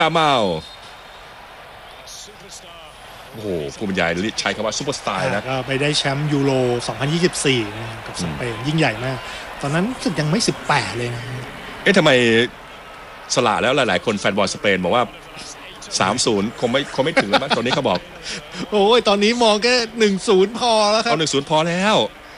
อามาลโอ้โหผู้บรรยายใช้คำว่าซูเปอร์สตาร์นะก็ไปได้แชมป์ยูโร 2024 นะกับสเปนยิ่งใหญ่มากตอนนั้นรู้สึกยังไม่18เลยนะทำไมสละแล้วหลายๆคนแฟนบอลสเปนบอกว่า 3-0 คงไม่ถึงแล้วมั้งตอนนี้เขาบอกโอ้ยตอนนี้มองแค่ 1-0 พอแล้วครับเอา 1-0 พอแล้ว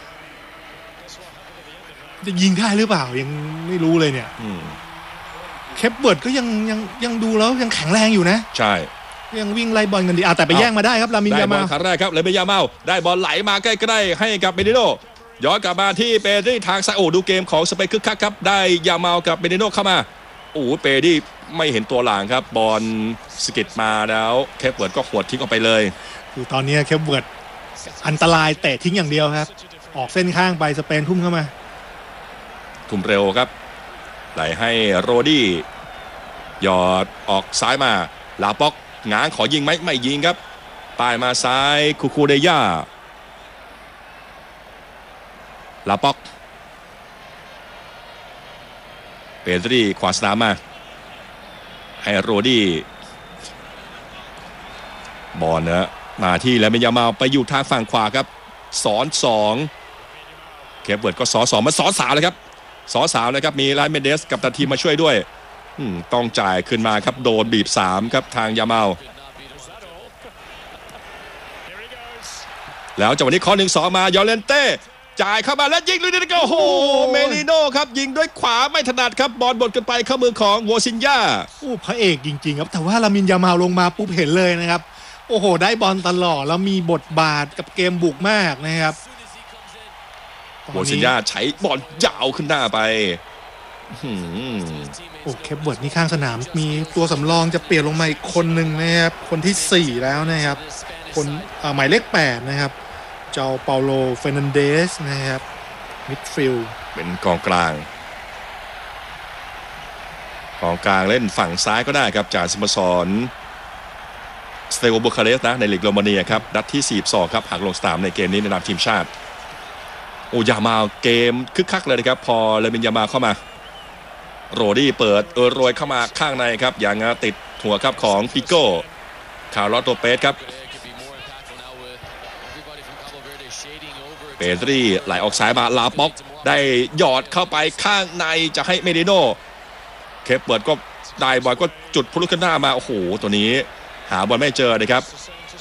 จะยิงได้หรือเปล่ายังไม่รู้เลยเนี่ยเคปเบิร์ดก็ยังดูแล้วยังแข็งแรงอยู่นะใช่ยังวิ่งไล่บอลกันดีแต่ไปแย่งมาได้ครับลามินยามาลครั้งแรกครับเลยเบยามาลได้บอลไหลมาใกล้ๆให้กับเบนิโน่ย้อนกลับมาที่เปดี้ทางซ้ายดูเกมของสเปนคึกคักครับได้ยามาลกับเบนิโน่เข้ามาเปดี้ไม่เห็นตัวหลังครับบอลสกิดมาแล้วเคปเบิร์ดก็ขวดทิ้งออกไปเลยคือตอนนี้เคปเบิร์ดอันตรายเตะทิ้งอย่างเดียวครับออกเส้นข้างไปสเปนทุ่มเข้ามาทุ่มเร็วครับไหลให้โรดี้หยอดออกซ้ายมาลาป็อกง้างขอยิงไหมไม่ยิงครับป้ายมาซ้ายคูเดย่าลาป็อกเปดรีขวาสนามมาให้โรดี้บอลนะมาที่แล้วเมยามาไปอยู่ทางฝั่งขวาครับสอน2เคปเบิร์ดก็สอน2มาสอน3เลยครับสอน3เลยครับมีไลเมเดสกับตันทีมมาช่วยด้วยต้องจ่ายขึ้นมาครับโดนบีบ3ครับทางยามาลแล้วจังหวะนี้ข้อ1-2มายอเลนเต้จ่ายเข้ามาแล้วยิงลุยนี่ก็โอ้โหเมลิโน่ครับยิงด้วยขวาไม่ถนัดครับบอลบดกันไปเข้ามือของโวซินญาพระเอกจริงๆครับแต่ว่าลามินยามาลลงมาปุ๊บเห็นเลยนะครับโอ้โหได้บอลตลอดแล้วมีบทบาทกับเกมบุกมากนะครับโวซินญาใช้บอลยาวขึ้นหน้าไปเคปเบิร์ดนี่ข้างสนามมีตัวสำรองจะเปลี่ยนลงมาอีกคนหนึ่งนะครับคนที่4แล้วนะครับคนหมายเลข8นะครับเจ้าเปาโลเฟร์นันเดสนะครับมิดฟิลด์เป็นกองกลางเล่นฝั่งซ้ายก็ได้ครับจากสโมสรสเตโกบูคาเรสต์นะในลีกโรมาเนียครับนัดที่42ครับหักลงสนามในเกมนี้ในนามทีมชาติยามาเกมคึกคักเลยนะครับพอเลมินยามาเข้ามาโรดี้เปิดโรยเข้ามาข้างในครับอย่างติดหัวครับของปิโก้คาร์ลอสโตเปสครับเปดรีไหลออกซ้ายมาลาป็อกได้หยอดเข้าไปข้างในจะให้เมดิโน่เคปเปิดก็ได้บอลก็จุดพุลุขึ้นหน้ามาโอ้โหตัวนี้หาบอลไม่เจอเลยครับ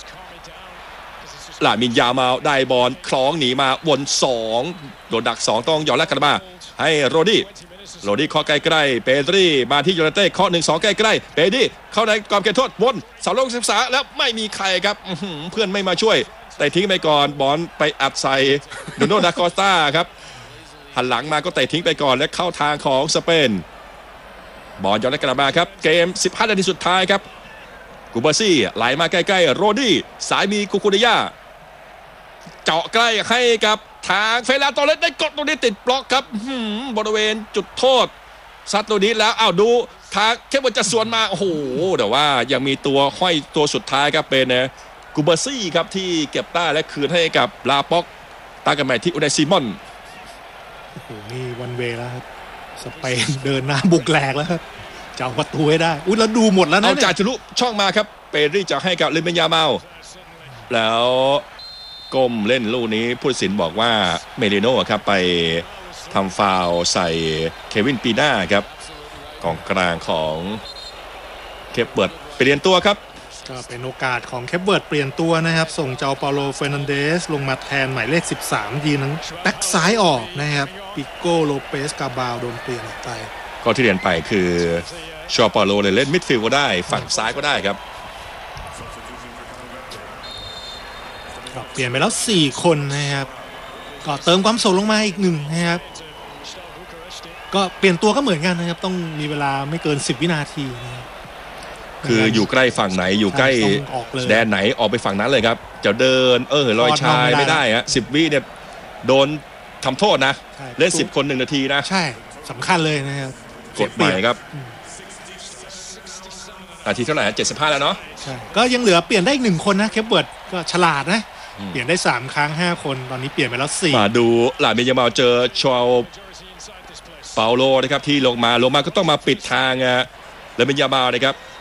ลามินยามาได้บอลคล้องหนีมาวน2โดนดัก2ต้องหยอดแลกกันมาให้โรดี้ข้อใกล้ๆเปดรีมาที่โยเนเต้ข้อ1-2ใกล้ๆเปดรีเข้าในกรอบเขตโทษวนเสาลงศึกษาแล้วไม่มีใครครับเพื่อนไม่มาช่วยแต่ทิ้งไปก่อนบอลไปอัดใส่นูโน่ดาคอสตาครับหันหลังมาก็เตะทิ้งไปก่อนและเข้าทางของสเปนบอลย้อนกลับมาครับเกม15นาทีสุดท้ายครับกูเบอร์ซี่ไหลมาใกล้ๆโรดี้สายมีคูเดย่าเจาะใกล้ให้กับทางเฟลาโตเลสได้กดตรงนี้ติดบล็อกครับบริเวณจุดโทษซัดตัวนี้แล้วดูทางเคปเบิร์ดจะสวนมาโอ้โหแต่ว่ายังมีตัวห้อยตัวสุดท้ายครับเป็นกูเบอร์ซี่ครับที่เก็บได้และคืนให้กับลาป็อกตามกันใหม่ที่อุไนซิมอนโอ้โหนี่วันเวแล้วครับสเปนเดินหน้าบุกแหลกแล้วครับจะเอาประตูให้ได้แล้วดูหมดแล้วนะเอาจ่ายทะลุช่องมาครับเปดรีจะให้กับเลเมนยามาลแล้วก้มเล่นลูกนี้ผู้ตัดสินบอกว่าเมดิโน่ครับไปทำฟาวล์ใส่เควินปีน่าครับกองกลางของเคปเบิร์ดเปลี่ยนตัวครับก็เป็นโอกาสของเคปเบิร์ดเปลี่ยนตัวนะครับส่งเจ้าเปาโลเฟร์นันเดสลงมาแทนหมายเลข13ยืนนั้นแบ็คซ้ายออกนะครับปิโก้โลเปสกาบาลโดนเปลี่ยนออกไปก็ที่เรียนไปคือชอเปาโลเล่นมิดฟิลด์ก็ได้ฝั่งซ้ายก็ได้ครับเปลี่ยนไปแล้ว4คนนะครับก็เติมความสดลงมาอีก1นะครับก็เปลี่ยนตัวก็เหมือนกันนะครับต้องมีเวลาไม่เกิน10วินาทีนะครับคืออยู่ใกล้ฝั่งไหนอยู่ใกล้แดนไหนออกไปฝั่งนั้นเลยครับจะเดินลอยชายไม่ได้ฮะ10วิเนี่ยโดนทำโทษนะเล่น10คน1นาทีนะใช่สำคัญเลยนะครับกดใหม่ครับนาทีเท่าไหร่75แล้วเนาะใช่ก็ยังเหลือเปลี่ยนได้อีก1คนนะเคปเบิร์ดก็ฉลาดนะเปลี่ยนได้3ครั้ง5คนตอนนี้เปลี่ยนไปแล้ว4 มาดูลามินยามาลเจอชาวเปาโลนะครับที่ลงมาก็ต้องมาปิดทางลามินยามาลนะครับ